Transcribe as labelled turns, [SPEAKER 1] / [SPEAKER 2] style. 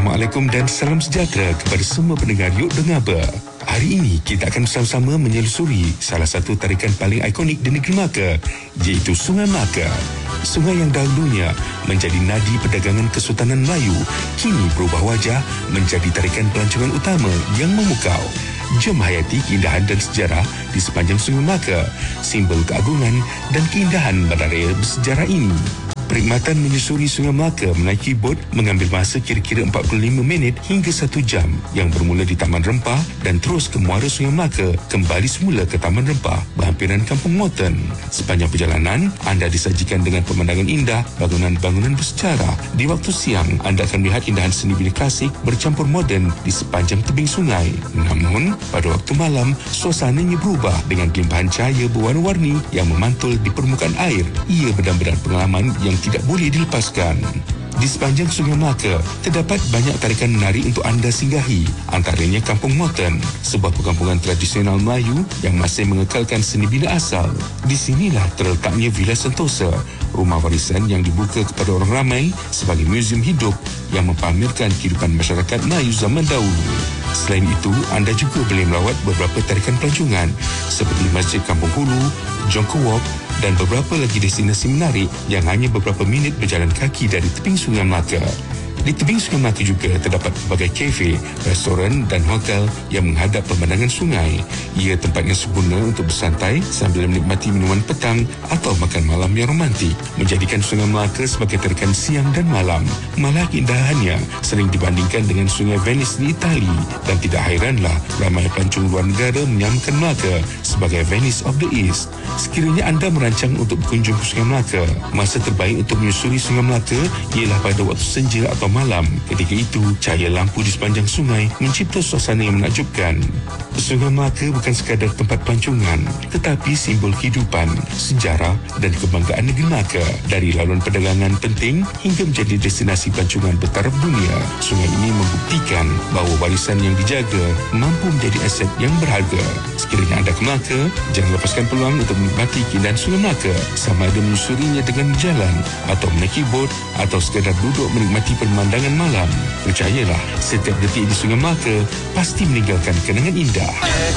[SPEAKER 1] Assalamualaikum dan salam sejahtera kepada semua pendengar Yuk Dengar Ber. Hari ini kita akan bersama-sama menyelusuri salah satu tarikan paling ikonik di negeri Melaka, iaitu Sungai Melaka. Sungai yang dahulunya menjadi nadi perdagangan Kesultanan Melayu, kini berubah wajah menjadi tarikan pelancongan utama yang memukau. Jom hayati keindahan dan sejarah di sepanjang Sungai Melaka, simbol keagungan dan keindahan bandaraya bersejarah ini. Perkhidmatan menyusuri Sungai Melaka menaiki bot mengambil masa kira-kira 45 minit hingga 1 jam yang bermula di Taman Rempah dan terus ke muara Sungai Melaka, kembali semula ke Taman Rempah berhampiran Kampung Moten. Sepanjang perjalanan, anda disajikan dengan pemandangan indah, bangunan-bangunan bersejarah. Di waktu siang, anda akan melihat indahan seni bina klasik bercampur moden di sepanjang tebing sungai. Namun, pada waktu malam, suasananya berubah dengan limpahan cahaya berwarna-warni yang memantul di permukaan air. Ia benar-benar pengalaman yang tidak boleh dilepaskan. Di sepanjang Sungai Melaka, terdapat banyak tarikan menarik untuk anda singgahi, antaranya Kampung Moten, sebuah perkampungan tradisional Melayu yang masih mengekalkan seni bina asal. Di sinilah terletaknya Villa Sentosa, rumah warisan yang dibuka kepada orang ramai sebagai muzium hidup yang mempamerkan kehidupan masyarakat Melayu zaman dahulu. Selain itu, anda juga boleh melawat beberapa tarikan pelancongan seperti Masjid Kampung Hulu, Jongko Walk dan beberapa lagi destinasi menarik yang hanya beberapa minit berjalan kaki dari tebing Sungai Melaka. Di tebing Sungai Melaka juga terdapat pelbagai kafe, restoran dan hotel yang menghadap pemandangan sungai. Ia tempat yang sempurna untuk bersantai sambil menikmati minuman petang atau makan malam yang romantik, menjadikan Sungai Melaka sebagai tarikan siang dan malam. Malah keindahannya sering dibandingkan dengan Sungai Venice di Itali, dan tidak hairanlah ramai pelancong luar negara menyamakan Melaka sebagai Venice of the East. Sekiranya anda merancang untuk berkunjung ke Sungai Melaka, masa terbaik untuk menyusuri Sungai Melaka ialah pada waktu senja atau malam. Ketika itu, cahaya lampu di sepanjang sungai mencipta suasana yang menakjubkan. Sungai Melaka bukan sekadar tempat pelancongan, tetapi simbol kehidupan, sejarah dan kebanggaan negeri Melaka. Dari laluan perdagangan penting hingga menjadi destinasi pelancongan bertaraf dunia, sungai ini membuktikan bahawa warisan yang dijaga mampu menjadi aset yang berharga. Sekiranya anda ke Melaka, jangan lepaskan peluang untuk menikmati keindahan Sungai Melaka, sama ada menyusurinya dengan berjalan atau menaiki bot atau sekadar duduk menikmati pemandangan malam. Percayalah, setiap detik di Sungai Melaka pasti meninggalkan kenangan indah.